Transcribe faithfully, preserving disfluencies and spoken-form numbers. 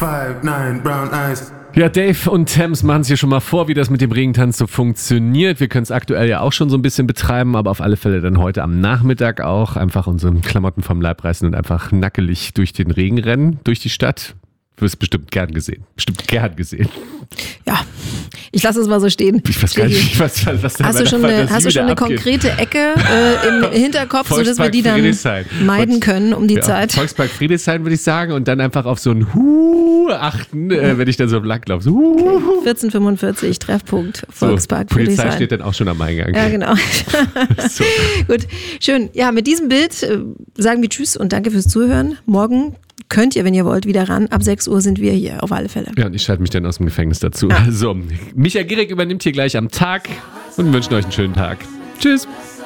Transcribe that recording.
five, nine, brown eyes. Ja, Dave und Thames machen es hier schon mal vor, wie das mit dem Regentanz so funktioniert. Wir können es aktuell ja auch schon so ein bisschen betreiben, aber auf alle Fälle dann heute am Nachmittag auch einfach unsere Klamotten vom Leib reißen und einfach nackelig durch den Regen rennen, durch die Stadt. Du wirst bestimmt gern gesehen. Bestimmt gern gesehen. Ja, ich lasse es mal so stehen. Ich weiß gar nicht, was, was da Hast du schon eine, hast du schon eine konkrete Ecke äh, im Hinterkopf, sodass wir die dann meiden können um die ja, Zeit? Volkspark Friedrichshain würde ich sagen und dann einfach auf so ein Hu achten, äh, wenn ich dann so im Lack laufe. So, Hu. vierzehn fünfundvierzig, Treffpunkt, Volkspark so, Friedrichshain. Polizei steht dann auch schon am Eingang. Ja, genau. So. Gut, schön. Ja, mit diesem Bild äh, sagen wir Tschüss und danke fürs Zuhören. Morgen könnt ihr, wenn ihr wollt, wieder ran. Ab sechs Uhr sind wir hier, auf alle Fälle. Ja, und ich schalte mich dann aus dem Gefängnis dazu. Ja. So, Michael Gierig übernimmt hier gleich am Tag und wünschen euch einen schönen Tag. Tschüss.